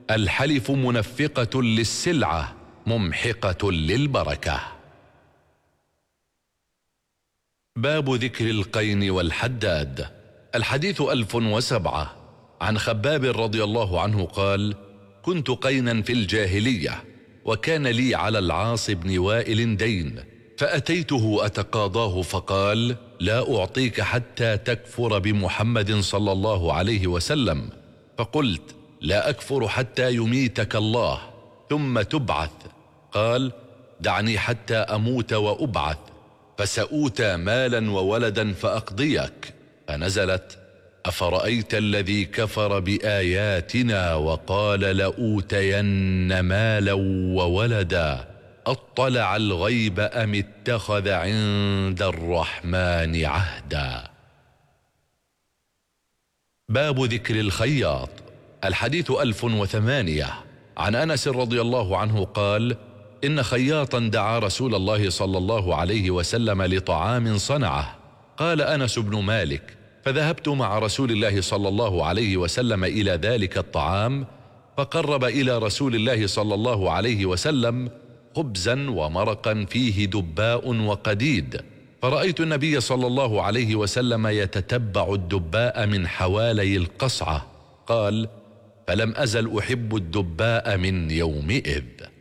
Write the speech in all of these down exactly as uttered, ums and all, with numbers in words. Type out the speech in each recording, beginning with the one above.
الحلف منفقة للسلعة ممحقة للبركة. باب ذكر القين والحداد. الحديث ألف وسبعة. عن خباب رضي الله عنه قال: كنت قينا في الجاهلية، وكان لي على العاص بن وائل دين، فأتيته أتقاضاه فقال: لا أعطيك حتى تكفر بمحمد صلى الله عليه وسلم. فقلت: لا أكفر حتى يميتك الله ثم تبعث. قال: دعني حتى أموت وأبعث، فسأوتى مالا وولدا فأقضيك. فنزلت: أفرأيت الذي كفر بآياتنا وقال لأوتين مالا وولدا أطلع الغيب أم اتخذ عند الرحمن عهدا. باب ذكر الخياط. الحديث ألف وثمانية. عن أنس رضي الله عنه قال: إن خياطا دعا رسول الله صلى الله عليه وسلم لطعام صنعه. قال أنس بن مالك: فذهبت مع رسول الله صلى الله عليه وسلم إلى ذلك الطعام، فقرب إلى رسول الله صلى الله عليه وسلم خبزا ومرقا فيه دباء وقديد، فرأيت النبي صلى الله عليه وسلم يتتبع الدباء من حوالي القصعة. قال: فلم أزل أحب الدباء من يومئذ.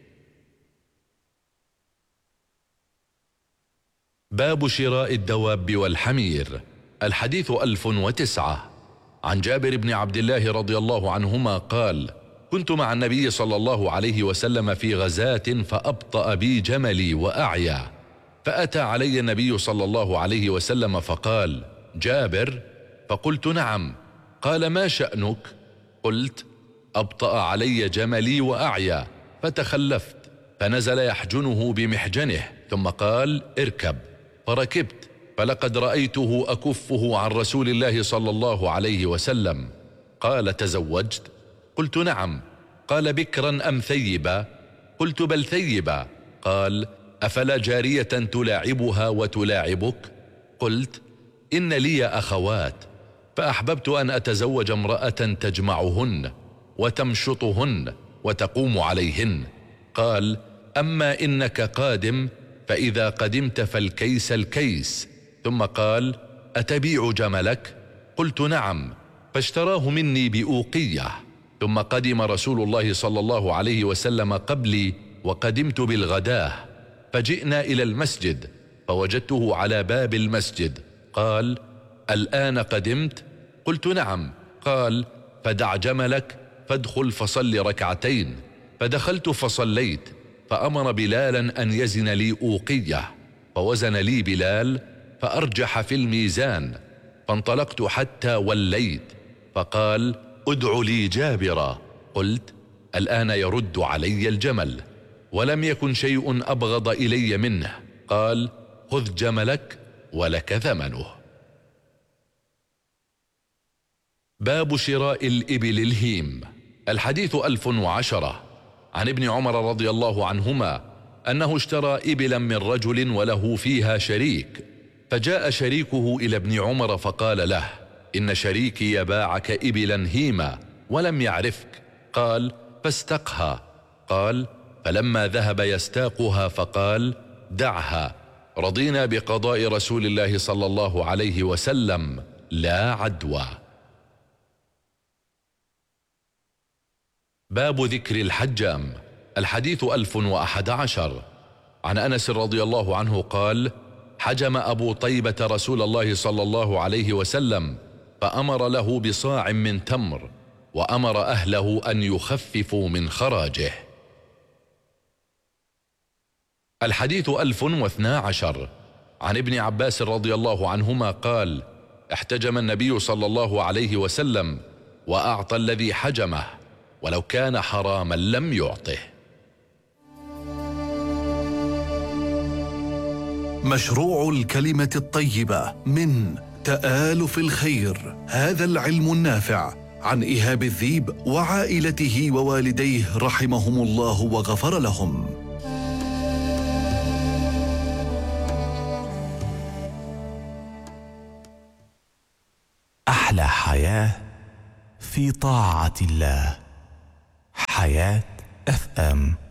باب شراء الدواب والحمير. الحديث ألف وتسعة. عن جابر بن عبد الله رضي الله عنهما قال: كنت مع النبي صلى الله عليه وسلم في غزاة، فأبطأ بي جملي وأعيا، فأتى علي النبي صلى الله عليه وسلم فقال: جابر؟ فقلت: نعم. قال: ما شأنك؟ قلت: أبطأ علي جملي وأعيا فتخلفت، فنزل يحجنه بمحجنه، ثم قال: اركب. فركبت، فلقد رأيته أكفه عن رسول الله صلى الله عليه وسلم. قال: تزوجت؟ قلت: نعم. قال: بكرا أم ثيبا؟ قلت: بل ثيبا. قال: أفلا جارية تلاعبها وتلاعبك؟ قلت: إن لي أخوات، فأحببت أن أتزوج امرأة تجمعهن وتمشطهن وتقوم عليهن. قال: أما إنك قادم، فإذا قدمت فالكيس الكيس. ثم قال: أتبيع جملك؟ قلت: نعم. فاشتراه مني بأوقية. ثم قدم رسول الله صلى الله عليه وسلم قبلي، وقدمت بالغداه، فجئنا إلى المسجد، فوجدته على باب المسجد. قال: الآن قدمت؟ قلت: نعم. قال: فدع جملك فادخل فصل ركعتين. فدخلت فصليت، فأمر بلالا أن يزن لي أوقية، فوزن لي بلال، فأرجح في الميزان، فانطلقت حتى وليت، فقال: ادع لي جابرا. قلت: الآن يرد علي الجمل، ولم يكن شيء أبغض إلي منه. قال: خذ جملك ولك ثمنه. باب شراء الإبل الهيم. الحديث ألف وعشرة. عن ابن عمر رضي الله عنهما أنه اشترى إبلا من رجل وله فيها شريك، فجاء شريكه إلى ابن عمر فقال له: إن شريكي يباعك إبلا هيما ولم يعرفك. قال: فاستقها. قال: فلما ذهب يستاقها فقال: دعها، رضينا بقضاء رسول الله صلى الله عليه وسلم، لا عدوى. باب ذكر الحجام. الحديث ألف وأحد عشر. عن أنس رضي الله عنه قال: حجم أبو طيبة رسول الله صلى الله عليه وسلم، فأمر له بصاع من تمر، وأمر أهله أن يخففوا من خراجه. الحديث ألف واثنا عشر. عن ابن عباس رضي الله عنهما قال: احتجم النبي صلى الله عليه وسلم، وأعطى الذي حجمه، ولو كان حراما لم يعطه. مشروع الكلمة الطيبة من تآلف الخير، هذا العلم النافع، عن إيهاب الذيب وعائلته ووالديه رحمهم الله وغفر لهم. أحلى حياة في طاعة الله. حياة حياة اف ام.